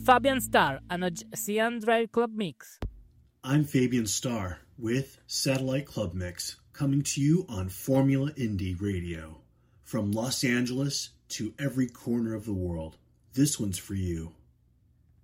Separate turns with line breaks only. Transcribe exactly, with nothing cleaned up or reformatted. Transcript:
Fabian Starr and Ocean Drive Club Mix.
I'm Fabian Starr with Satellite Club Mix, coming to you on Formula Indie Radio. From Los Angeles to every corner of the world, this one's for you.